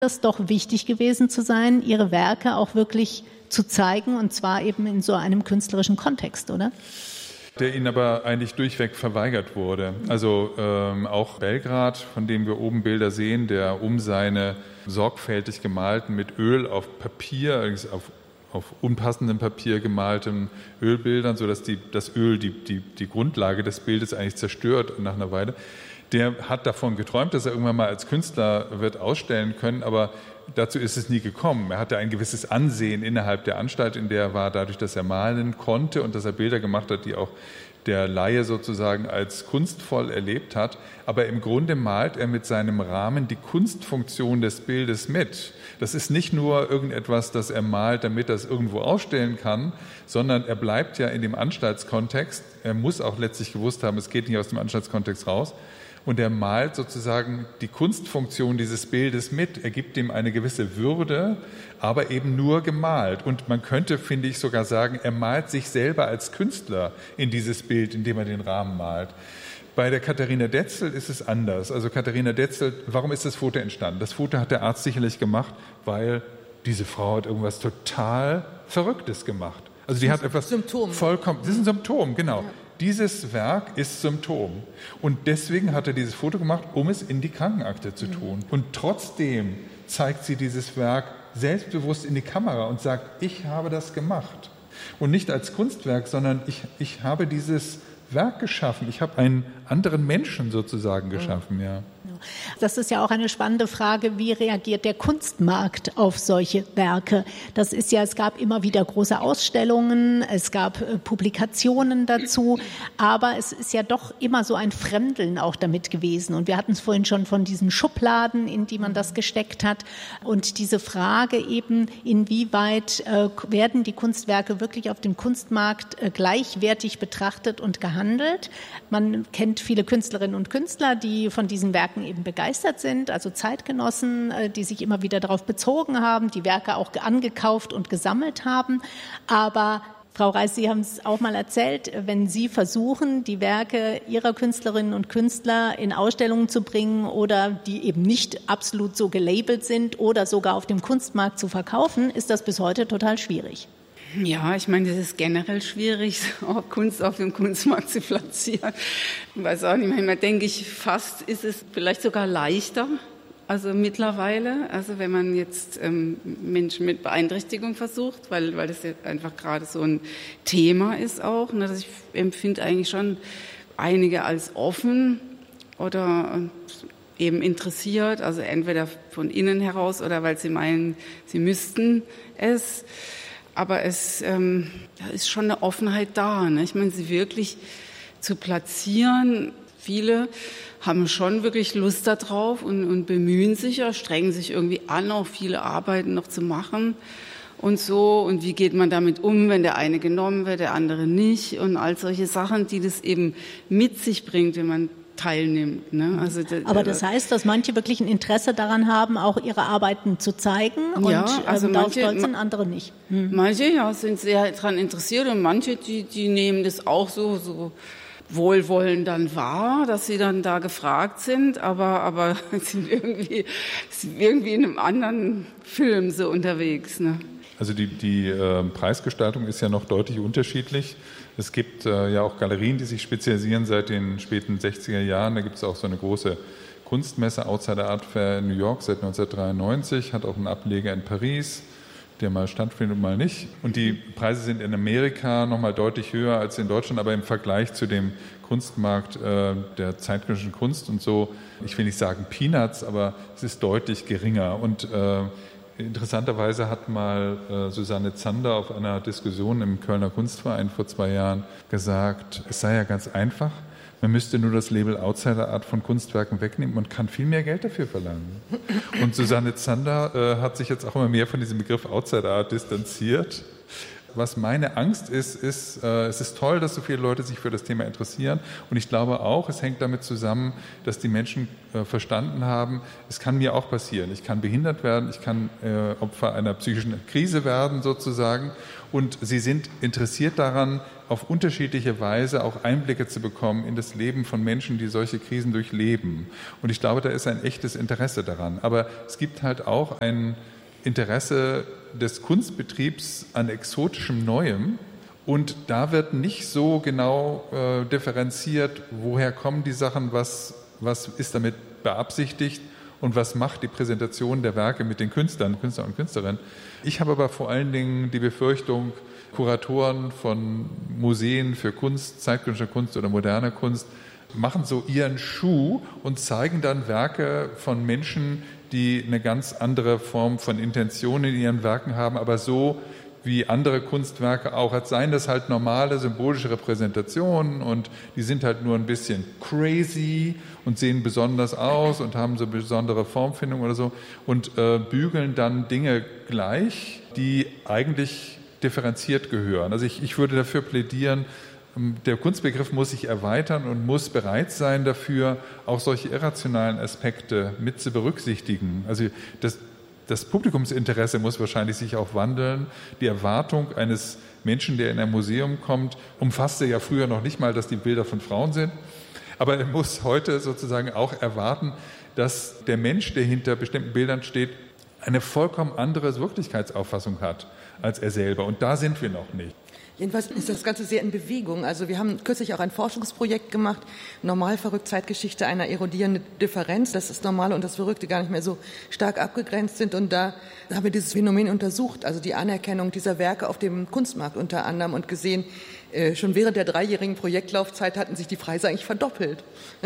das doch wichtig gewesen zu sein, Ihre Werke auch wirklich zu zeigen, und zwar eben in so einem künstlerischen Kontext, oder? Der ihnen aber eigentlich durchweg verweigert wurde. Also auch Belgrad, von dem wir oben Bilder sehen, der um seine sorgfältig gemalten, mit Öl auf Papier, auf unpassendem Papier gemalten Ölbildern, sodass das Öl die Grundlage des Bildes eigentlich zerstört nach einer Weile. Der hat davon geträumt, dass er irgendwann mal als Künstler wird ausstellen können, aber dazu ist es nie gekommen. Er hatte ein gewisses Ansehen innerhalb der Anstalt, in der er war, dadurch, dass er malen konnte und dass er Bilder gemacht hat, die auch der Laie sozusagen als kunstvoll erlebt hat. Aber im Grunde malt er mit seinem Rahmen die Kunstfunktion des Bildes mit. Das ist nicht nur irgendetwas, das er malt, damit er es irgendwo ausstellen kann, sondern er bleibt ja in dem Anstaltskontext. Er muss auch letztlich gewusst haben, es geht nicht aus dem Anstaltskontext raus. Und er malt sozusagen die Kunstfunktion dieses Bildes mit. Er gibt ihm eine gewisse Würde, aber eben nur gemalt. Und man könnte, finde ich, sogar sagen, er malt sich selber als Künstler in dieses Bild, indem er den Rahmen malt. Bei der Katharina Detzel ist es anders. Also Katharina Detzel, warum ist das Foto entstanden? Das Foto hat der Arzt sicherlich gemacht, weil diese Frau hat irgendwas total Verrücktes gemacht. Also die hat etwas vollkommen, das ist ein Symptom, genau. Ja. Dieses Werk ist Symptom. Und deswegen hat er dieses Foto gemacht, um es in die Krankenakte zu tun. Und trotzdem zeigt sie dieses Werk selbstbewusst in die Kamera und sagt, ich habe das gemacht. Und nicht als Kunstwerk, sondern ich habe dieses Werk geschaffen. Ich habe einen anderen Menschen sozusagen geschaffen, ja. Das ist ja auch eine spannende Frage, wie reagiert der Kunstmarkt auf solche Werke? Das ist ja, es gab immer wieder große Ausstellungen, es gab Publikationen dazu, aber es ist ja doch immer so ein Fremdeln auch damit gewesen. Und wir hatten es vorhin schon von diesen Schubladen, in die man das gesteckt hat. Und diese Frage eben, inwieweit werden die Kunstwerke wirklich auf dem Kunstmarkt gleichwertig betrachtet und gehandelt? Man kennt viele Künstlerinnen und Künstler, die von diesen Werken eben begeistert sind, also Zeitgenossen, die sich immer wieder darauf bezogen haben, die Werke auch angekauft und gesammelt haben. Aber Frau Reiß, Sie haben es auch mal erzählt, wenn Sie versuchen, die Werke Ihrer Künstlerinnen und Künstler in Ausstellungen zu bringen oder die eben nicht absolut so gelabelt sind oder sogar auf dem Kunstmarkt zu verkaufen, ist das bis heute total schwierig. Ja, ich meine, das ist generell schwierig, auch Kunst auf dem Kunstmarkt zu platzieren. Ich weiß auch nicht, manchmal denke ich, fast ist es vielleicht sogar leichter, also mittlerweile, also wenn man jetzt Menschen mit Beeinträchtigung versucht, weil das jetzt einfach gerade so ein Thema ist auch. Ne, ich empfinde eigentlich schon einige als offen oder eben interessiert, also entweder von innen heraus oder weil sie meinen, sie müssten es. Aber es ist schon eine Offenheit da. Ne? Ich meine, sie wirklich zu platzieren. Viele haben schon wirklich Lust darauf und bemühen sich ja, strengen sich irgendwie an, auch viele Arbeiten noch zu machen und so. Und wie geht man damit um, wenn der eine genommen wird, der andere nicht? Und all solche Sachen, die das eben mit sich bringt, wenn man teilnimmt. Ne? Also aber das heißt, dass manche wirklich ein Interesse daran haben, auch ihre Arbeiten zu zeigen und ja, also darauf stolz sind, andere nicht. Manche ja, sind sehr daran interessiert und manche, die nehmen das auch so wohlwollend dann wahr, dass sie dann da gefragt sind, aber sind irgendwie in einem anderen Film so unterwegs. Ne? Also die Preisgestaltung ist ja noch deutlich unterschiedlich. Es gibt ja auch Galerien, die sich spezialisieren seit den späten 60er Jahren. Da gibt es auch so eine große Kunstmesse, Outsider Art Fair in New York seit 1993, hat auch einen Ableger in Paris, der mal stattfindet und mal nicht. Und die Preise sind in Amerika noch mal deutlich höher als in Deutschland, aber im Vergleich zu dem Kunstmarkt der zeitgenössischen Kunst und so, ich will nicht sagen Peanuts, aber es ist deutlich geringer. Und interessanterweise hat mal Susanne Zander auf einer Diskussion im Kölner Kunstverein vor 2 Jahren gesagt, es sei ja ganz einfach, man müsste nur das Label Outsider Art von Kunstwerken wegnehmen und kann viel mehr Geld dafür verlangen. Und Susanne Zander hat sich jetzt auch immer mehr von diesem Begriff Outsider Art distanziert. was meine Angst ist, es ist toll, dass so viele Leute sich für das Thema interessieren. Und ich glaube auch, es hängt damit zusammen, dass die Menschen verstanden haben, es kann mir auch passieren. Ich kann behindert werden, ich kann Opfer einer psychischen Krise werden sozusagen. Und sie sind interessiert daran, auf unterschiedliche Weise auch Einblicke zu bekommen in das Leben von Menschen, die solche Krisen durchleben. Und ich glaube, da ist ein echtes Interesse daran. Aber es gibt halt auch ein Interesse des Kunstbetriebs an exotischem Neuem. Und da wird nicht so genau differenziert, woher kommen die Sachen, was ist damit beabsichtigt und was macht die Präsentation der Werke mit den Künstler und Künstlerinnen. Ich habe aber vor allen Dingen die Befürchtung, Kuratoren von Museen für Kunst, zeitgenössische Kunst oder moderne Kunst, machen so ihren Schuh und zeigen dann Werke von Menschen, die eine ganz andere Form von Intention in ihren Werken haben, aber so wie andere Kunstwerke auch, als seien das halt normale symbolische Repräsentationen und die sind halt nur ein bisschen crazy und sehen besonders aus und haben so besondere Formfindung oder so und bügeln dann Dinge gleich, die eigentlich differenziert gehören. Also ich würde dafür plädieren, der Kunstbegriff muss sich erweitern und muss bereit sein dafür, auch solche irrationalen Aspekte mit zu berücksichtigen. Also das Publikumsinteresse muss wahrscheinlich sich auch wandeln. Die Erwartung eines Menschen, der in ein Museum kommt, umfasste ja früher noch nicht mal, dass die Bilder von Frauen sind. Aber er muss heute sozusagen auch erwarten, dass der Mensch, der hinter bestimmten Bildern steht, eine vollkommen andere Wirklichkeitsauffassung hat als er selber. Und da sind wir noch nicht. Jedenfalls ist das Ganze sehr in Bewegung. Also wir haben kürzlich auch ein Forschungsprojekt gemacht, Normal verrückt Zeitgeschichte einer erodierenden Differenz, dass das Normale und das Verrückte gar nicht mehr so stark abgegrenzt sind. Und da haben wir dieses Phänomen untersucht, also die Anerkennung dieser Werke auf dem Kunstmarkt unter anderem und gesehen, schon während der 3-jährigen Projektlaufzeit hatten sich die Preise eigentlich verdoppelt.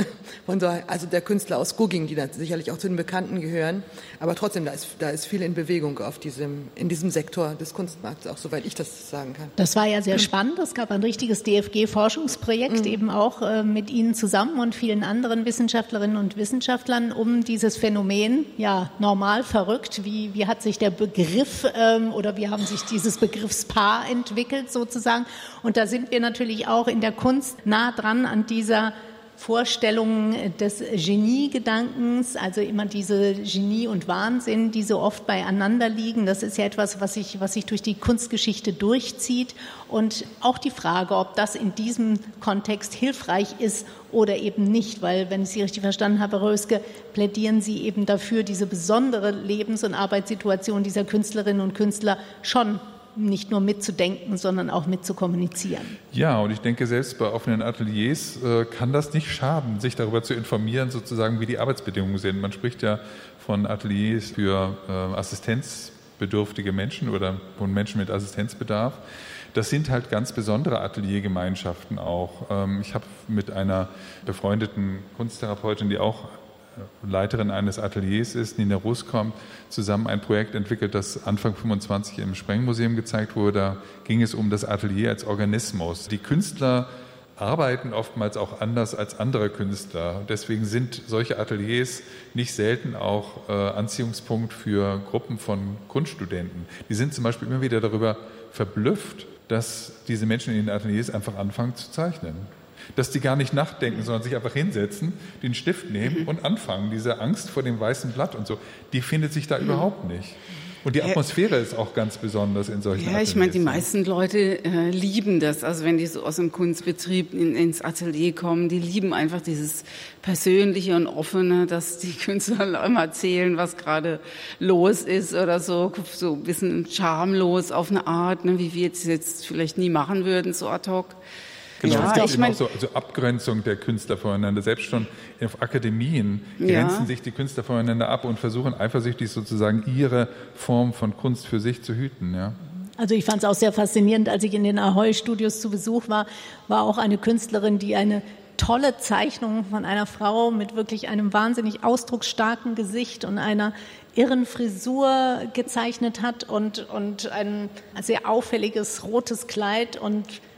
Also der Künstler aus Gugging, die da sicherlich auch zu den Bekannten gehören. Aber trotzdem, da ist viel in Bewegung in diesem Sektor des Kunstmarkts, auch soweit ich das sagen kann. Das war ja sehr spannend. Es gab ein richtiges DFG-Forschungsprojekt, eben auch mit Ihnen zusammen und vielen anderen Wissenschaftlerinnen und Wissenschaftlern, um dieses Phänomen, ja, normal verrückt, wie hat sich der Begriff oder wie haben sich dieses Begriffspaar entwickelt sozusagen. Und da sind wir natürlich auch in der Kunst nah dran an dieser Vorstellung des Geniegedankens, also immer diese Genie und Wahnsinn, die so oft beieinander liegen. Das ist ja etwas, was sich durch die Kunstgeschichte durchzieht. Und auch die Frage, ob das in diesem Kontext hilfreich ist oder eben nicht, weil, wenn ich Sie richtig verstanden habe, Herr Röske, plädieren Sie eben dafür, diese besondere Lebens- und Arbeitssituation dieser Künstlerinnen und Künstler schon nicht nur mitzudenken, sondern auch mitzukommunizieren. Ja, und ich denke, selbst bei offenen Ateliers kann das nicht schaden, sich darüber zu informieren, sozusagen, wie die Arbeitsbedingungen sind. Man spricht ja von Ateliers für assistenzbedürftige Menschen oder von Menschen mit Assistenzbedarf. Das sind halt ganz besondere Ateliergemeinschaften auch. Ich habe mit einer befreundeten Kunsttherapeutin, die auch Leiterin eines Ateliers ist, Nina Ruskom, zusammen ein Projekt entwickelt, das Anfang 25 im Sprengmuseum gezeigt wurde. Da ging es um das Atelier als Organismus. Die Künstler arbeiten oftmals auch anders als andere Künstler. Deswegen sind solche Ateliers nicht selten auch Anziehungspunkt für Gruppen von Kunststudenten. Die sind zum Beispiel immer wieder darüber verblüfft, dass diese Menschen in den Ateliers einfach anfangen zu zeichnen. Dass die gar nicht nachdenken, sondern sich einfach hinsetzen, den Stift nehmen und anfangen. Diese Angst vor dem weißen Blatt und so, die findet sich da überhaupt nicht. Und die Atmosphäre ist auch ganz besonders in solchen Ateliers. Ja, ich meine, die meisten Leute lieben das. Also wenn die so aus dem Kunstbetrieb ins Atelier kommen, die lieben einfach dieses Persönliche und Offene, dass die Künstler immer erzählen, was gerade los ist oder so ein bisschen schamlos auf eine Art, ne, wie wir jetzt vielleicht nie machen würden, so ad hoc. Genau, ja, es gibt auch so Abgrenzung der Künstler voneinander. Selbst schon auf Akademien grenzen sich die Künstler voneinander ab und versuchen eifersüchtig sozusagen ihre Form von Kunst für sich zu hüten. Ja. Also ich fand es auch sehr faszinierend, als ich in den Ahoy-Studios zu Besuch war auch eine Künstlerin, die eine tolle Zeichnung von einer Frau mit wirklich einem wahnsinnig ausdrucksstarken Gesicht und einer irren Frisur gezeichnet hat und ein sehr auffälliges rotes Kleid und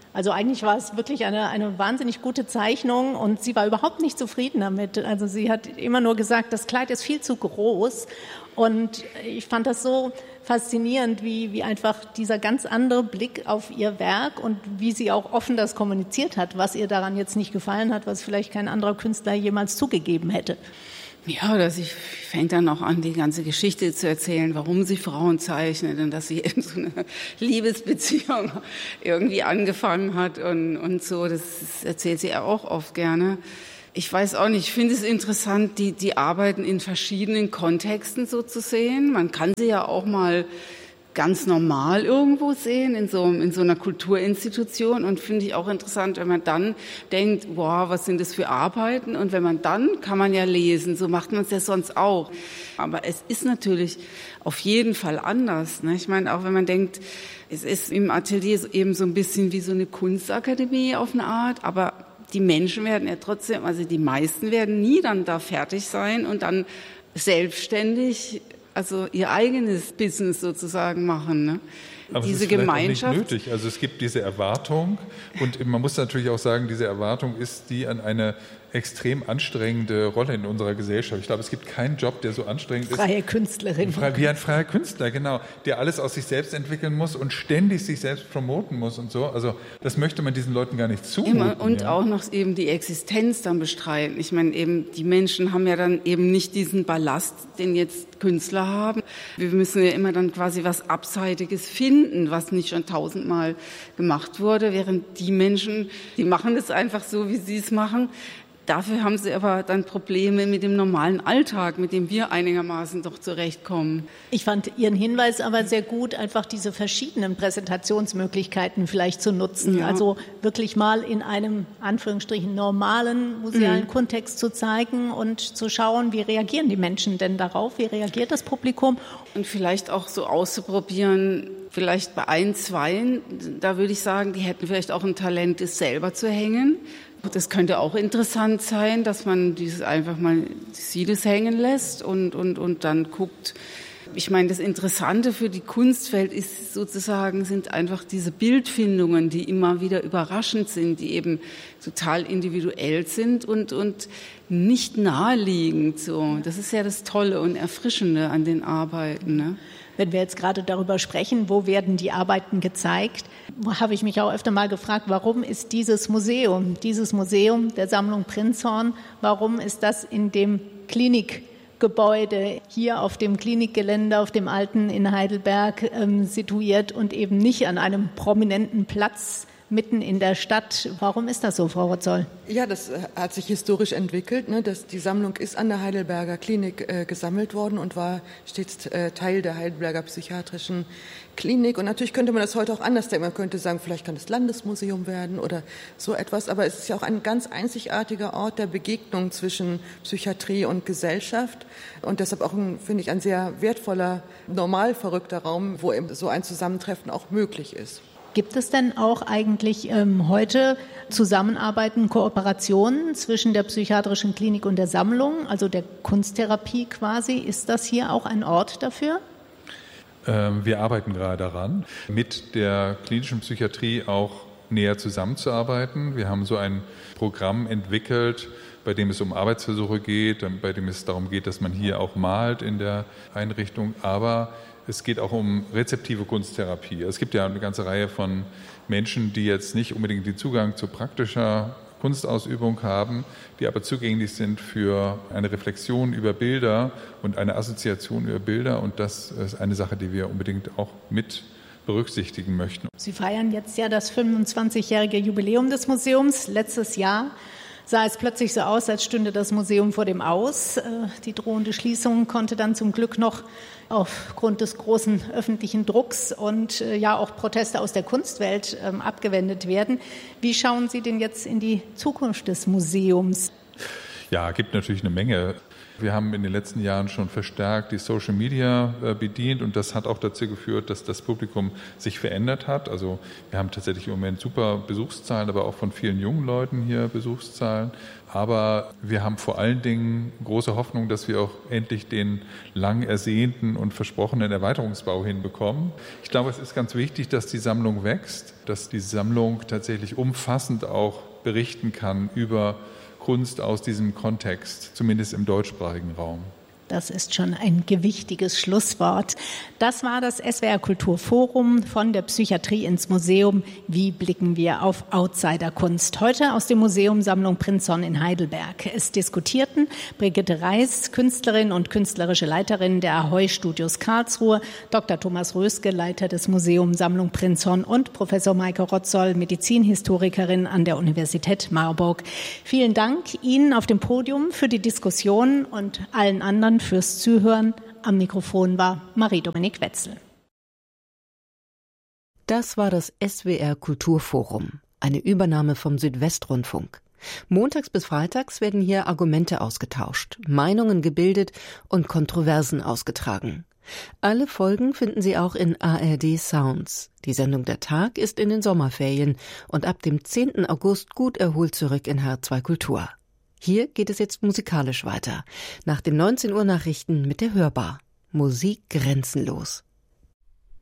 Also eigentlich war es wirklich eine wahnsinnig gute Zeichnung und sie war überhaupt nicht zufrieden damit. Also sie hat immer nur gesagt, das Kleid ist viel zu groß und ich fand das so faszinierend, wie einfach dieser ganz andere Blick auf ihr Werk und wie sie auch offen das kommuniziert hat, was ihr daran jetzt nicht gefallen hat, was vielleicht kein anderer Künstler jemals zugegeben hätte. Ja, sie fängt dann auch an, die ganze Geschichte zu erzählen, warum sie Frauen zeichnet und dass sie eben so eine Liebesbeziehung irgendwie angefangen hat und so. Das erzählt sie auch oft gerne. Ich weiß auch nicht, ich finde es interessant, die Arbeiten in verschiedenen Kontexten so zu sehen. Man kann sie ja auch mal ganz normal irgendwo sehen, in so einer Kulturinstitution. Und finde ich auch interessant, wenn man dann denkt, wow, was sind das für Arbeiten? Und wenn man dann, kann man ja lesen, so macht man es ja sonst auch. Aber es ist natürlich auf jeden Fall anders. Ne? Ich meine, auch wenn man denkt, es ist im Atelier eben so ein bisschen wie so eine Kunstakademie auf eine Art, aber die Menschen werden ja trotzdem, also die meisten werden nie dann da fertig sein und dann selbstständig also ihr eigenes Business sozusagen machen. Ne? Aber diese es ist Gemeinschaft. Auch nicht nötig. Also es gibt diese Erwartung und man muss natürlich auch sagen, diese Erwartung ist die an eine extrem anstrengende Rolle in unserer Gesellschaft. Ich glaube, es gibt keinen Job, der so anstrengend ist. Freie Künstlerin. Wie ein freier Künstler, genau, der alles aus sich selbst entwickeln muss und ständig sich selbst promoten muss und so. Also das möchte man diesen Leuten gar nicht zumuten. Und auch noch eben die Existenz dann bestreiten. Ich meine, eben die Menschen haben ja dann eben nicht diesen Ballast, den jetzt Künstler haben. Wir müssen ja immer dann quasi was Abseitiges finden, was nicht schon 1000-mal gemacht wurde, während die Menschen, die machen das einfach so, wie sie es machen. Dafür haben sie aber dann Probleme mit dem normalen Alltag, mit dem wir einigermaßen doch zurechtkommen. Ich fand Ihren Hinweis aber sehr gut, einfach diese verschiedenen Präsentationsmöglichkeiten vielleicht zu nutzen. Ja. Also wirklich mal in einem, Anführungsstrichen, normalen musealen Kontext zu zeigen und zu schauen, wie reagieren die Menschen denn darauf, wie reagiert das Publikum. Und vielleicht auch so auszuprobieren, vielleicht bei 1, 2, da würde ich sagen, die hätten vielleicht auch ein Talent, es selber zu hängen. Das könnte auch interessant sein, dass man dieses einfach mal das hängen lässt und dann guckt. Ich meine, das Interessante für die Kunstwelt ist sozusagen, sind einfach diese Bildfindungen, die immer wieder überraschend sind, die eben total individuell sind und nicht naheliegend. So, das ist ja das Tolle und Erfrischende an den Arbeiten, ne? Wenn wir jetzt gerade darüber sprechen, wo werden die Arbeiten gezeigt, habe ich mich auch öfter mal gefragt, warum ist dieses Museum der Sammlung Prinzhorn, warum ist das in dem Klinikgebäude hier auf dem Klinikgelände, auf dem Alten in Heidelberg situiert und eben nicht an einem prominenten Platz mitten in der Stadt. Warum ist das so, Frau Rotzoll? Ja, das hat sich historisch entwickelt. Ne? Die Sammlung ist an der Heidelberger Klinik gesammelt worden und war stets Teil der Heidelberger Psychiatrischen Klinik. Und natürlich könnte man das heute auch anders denken. Man könnte sagen, vielleicht kann es Landesmuseum werden oder so etwas. Aber es ist ja auch ein ganz einzigartiger Ort der Begegnung zwischen Psychiatrie und Gesellschaft. Und deshalb auch, finde ich, ein sehr wertvoller, normal verrückter Raum, wo eben so ein Zusammentreffen auch möglich ist. Gibt es denn auch eigentlich heute Zusammenarbeiten, Kooperationen zwischen der Psychiatrischen Klinik und der Sammlung, also der Kunsttherapie quasi? Ist das hier auch ein Ort dafür? Wir arbeiten gerade daran, mit der klinischen Psychiatrie auch näher zusammenzuarbeiten. Wir haben so ein Programm entwickelt, bei dem es um Arbeitsversuche geht, bei dem es darum geht, dass man hier auch malt in der Einrichtung, aber es geht auch um rezeptive Kunsttherapie. Es gibt ja eine ganze Reihe von Menschen, die jetzt nicht unbedingt den Zugang zu praktischer Kunstausübung haben, die aber zugänglich sind für eine Reflexion über Bilder und eine Assoziation über Bilder. Und das ist eine Sache, die wir unbedingt auch mit berücksichtigen möchten. Sie feiern jetzt ja das 25-jährige Jubiläum des Museums. Letztes Jahr sah es plötzlich so aus, als stünde das Museum vor dem Aus. Die drohende Schließung konnte dann zum Glück noch aufgrund des großen öffentlichen Drucks und ja auch Proteste aus der Kunstwelt abgewendet werden. Wie schauen Sie denn jetzt in die Zukunft des Museums? Ja, gibt natürlich eine Menge Wir haben in den letzten Jahren schon verstärkt die Social Media bedient und das hat auch dazu geführt, dass das Publikum sich verändert hat. Also wir haben tatsächlich im Moment super Besuchszahlen, aber auch von vielen jungen Leuten hier Besuchszahlen. Aber wir haben vor allen Dingen große Hoffnung, dass wir auch endlich den lang ersehnten und versprochenen Erweiterungsbau hinbekommen. Ich glaube, es ist ganz wichtig, dass die Sammlung wächst, dass die Sammlung tatsächlich umfassend auch berichten kann über Kunst aus diesem Kontext, zumindest im deutschsprachigen Raum. Das ist schon ein gewichtiges Schlusswort. Das war das SWR Kulturforum von der Psychiatrie ins Museum. Wie blicken wir auf Outsiderkunst? Heute aus der Museumssammlung Prinzhorn in Heidelberg. Es diskutierten Brigitte Reis, Künstlerin und künstlerische Leiterin der Ahoy Studios Karlsruhe, Dr. Thomas Röske, Leiter des Museumssammlung Prinzhorn und Professor Maike Rotzoll, Medizinhistorikerin an der Universität Marburg. Vielen Dank Ihnen auf dem Podium für die Diskussion und allen anderen fürs Zuhören. Am Mikrofon war Marie-Dominik Wetzel. Das war das SWR Kulturforum, eine Übernahme vom Südwestrundfunk. Montags bis freitags werden hier Argumente ausgetauscht, Meinungen gebildet und Kontroversen ausgetragen. Alle Folgen finden Sie auch in ARD Sounds. Die Sendung Der Tag ist in den Sommerferien und ab dem 10. August gut erholt zurück in HR2 Kultur. Hier geht es jetzt musikalisch weiter. Nach den 19 Uhr Nachrichten mit der Hörbar. Musik grenzenlos.